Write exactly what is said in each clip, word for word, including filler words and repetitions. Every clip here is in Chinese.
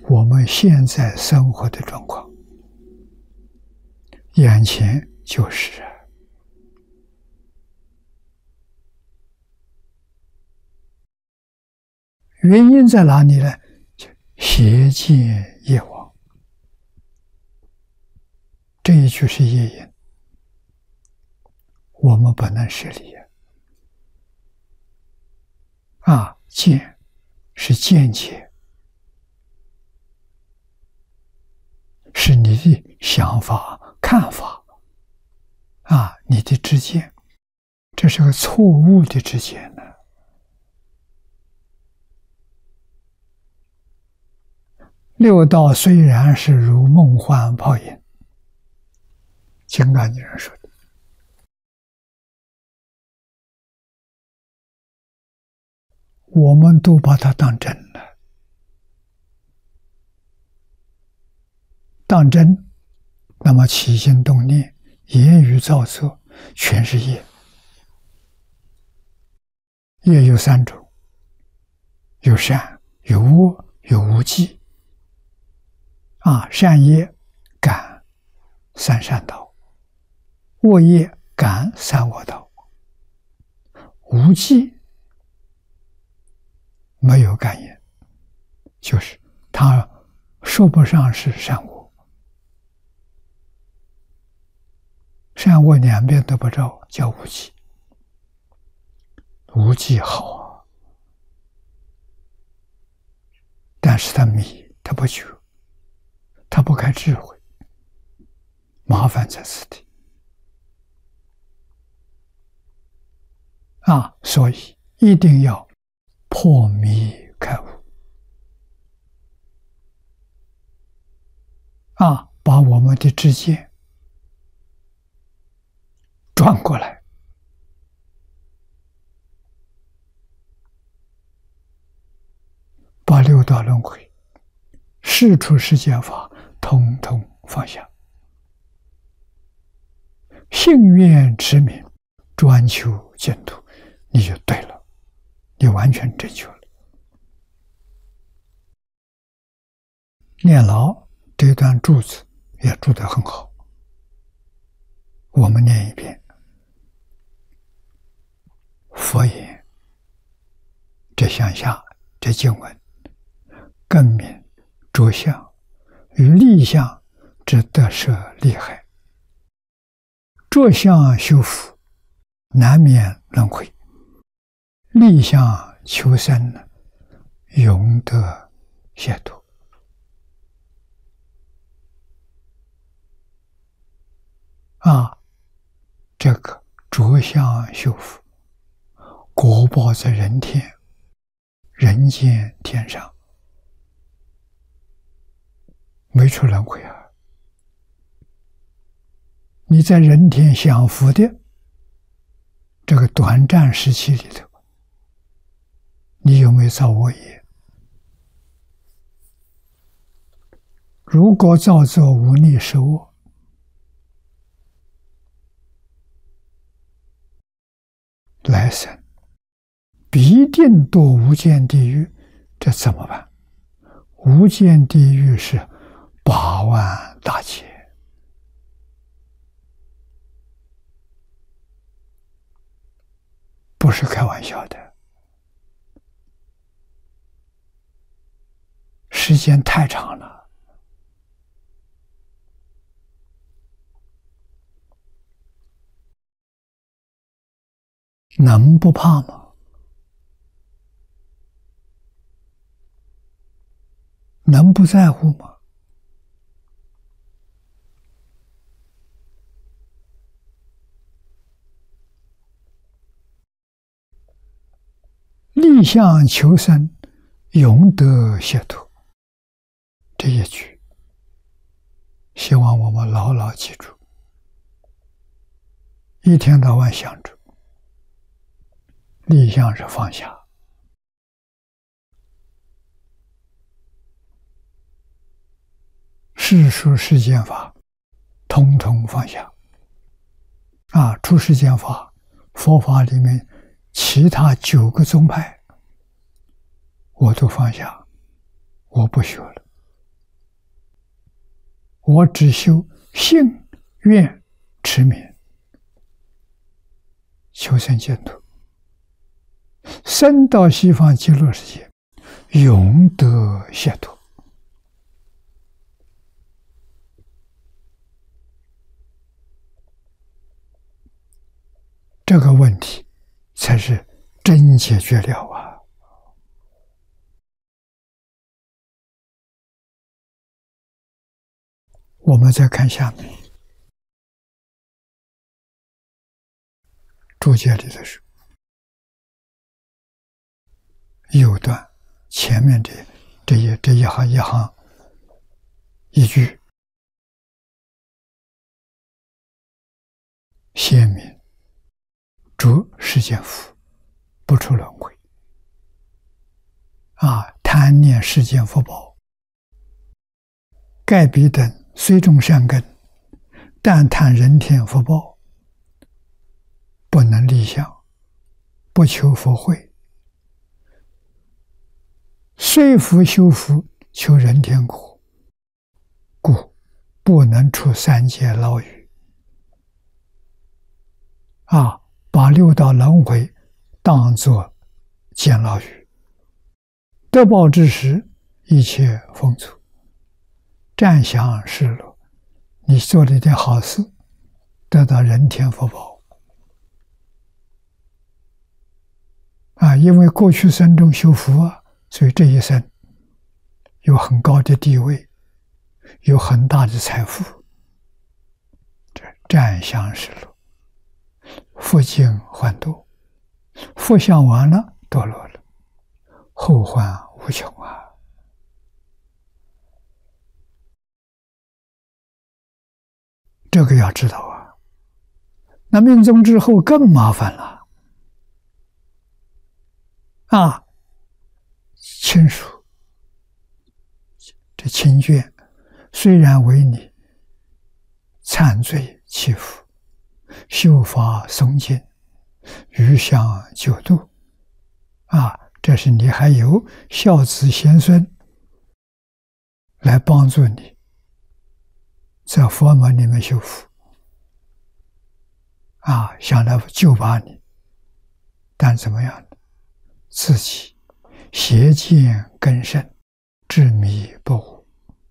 我们现在生活的状况，眼前就是啊。原因在哪里呢？邪见业网，这一句是业因，我们不能设立啊。见是见解，是你的想法、看法啊，你的知见，这是个错误的知见呢。六道虽然是如梦幻泡影，金刚经上说的，我们都把它当真了，当真，那么起心动念、言语造作，全是业。业有三种，有善、有恶、有无记。啊，善业感三善道，恶业感三恶道，无记没有感应，就是他说不上是善恶，善恶两边都不着，叫无记。无记好啊，但是他迷，他不觉，他不开智慧，麻烦在此地啊！所以一定要破迷开悟啊！把我们的知见转过来，把六道轮回、世出世间法统统放下，信愿持名，专求净土，你就对了，你完全正确了。念老这段注子也注得很好，我们念一遍。佛言：这向下这经文，更名着相与立相之得舍利害，着相修福，难免轮回；立相求生，永得解脱。啊，这个着相修福，果报在人天、人间天上。没出轮回啊！你在人天享福的这个短暂时期里头，你有没有造恶业？如果造作无逆十恶，来生必定堕无间地狱，这怎么办？无间地狱是八万大劫，不是开玩笑的，时间太长了。能不怕吗？能不在乎吗？立相求生，永得解脱。这一句，希望我们牢牢记住，一天到晚想着。立相是放下，世俗世间法，统统放下。啊，出世间法，佛法里面其他九个宗派，我都放下，我不学了， 我只修信愿持名，求生净土，生到西方极乐世界，永得解脱。这个问题才是真解决了啊！我们再看下面注解里的是右段前面的这一这一行一行一句，先明着世间福，不出轮回。啊，贪念世间福报，盖彼等虽种善根，但贪人天福报，不能立相，不求佛慧，虽福修福，求人天果，故不能出三界牢狱。啊，把六道轮回当作监牢狱，得报之时，一切丰足，暂享世乐。你做了一点好事，得到人天福报。啊，因为过去生中修福啊，所以这一生有很高的地位，有很大的财富，这暂享世乐，福尽还多，福享完了，堕落了，后患无穷啊！这个要知道啊。那命中之后更麻烦了啊！亲属，这亲眷虽然为你忏罪祈福，修法诵经，余香救度啊，这是你还有孝子贤孙来帮助你在佛门里面修福啊，想来救拔你，但怎么样呢？自己邪见根深，执迷不悟。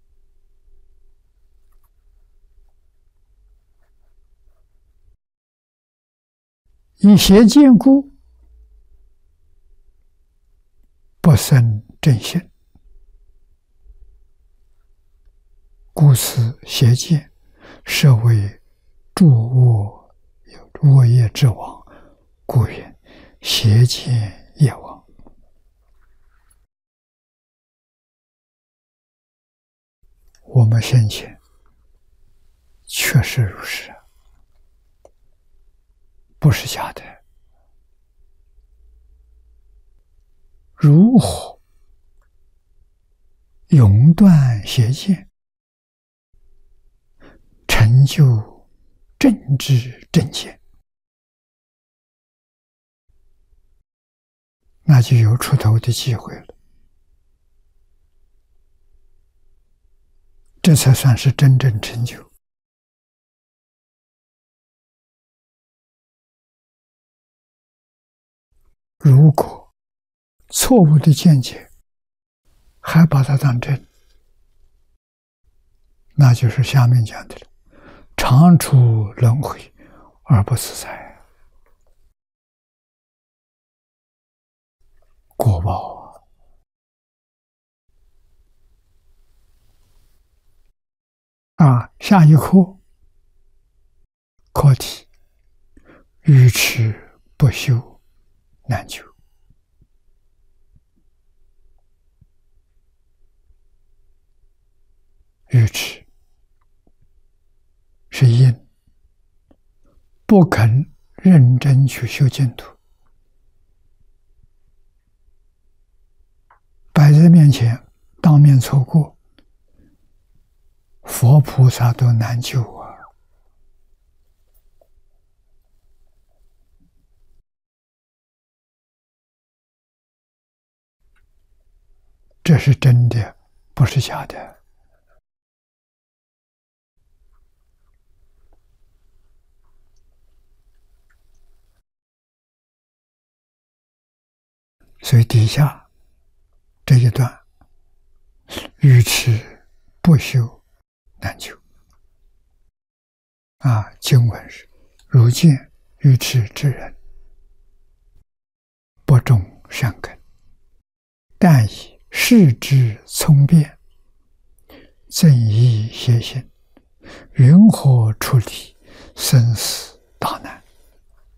以邪见故，不生正信，故此邪见设为诸恶恶业之王，故云邪见业王。我们先前确实如是，不是假的。如何永断邪见，成就正知正见，那就有出头的机会了。这才算是真正成就。如果错误的见解还把它当真，那就是下面讲的了，常处轮回而不自在，果报啊！啊，下一课课题：愚痴不修难救。愚痴是因，不肯认真去修净土，摆在面前当面错过，佛菩萨都难救啊！这是真的，不是假的。 所以底下这一段，愚痴不修难救。啊，经文是：如见愚痴之人，不种善根，但以视之聪辩，正义邪心，云何处理生死大难？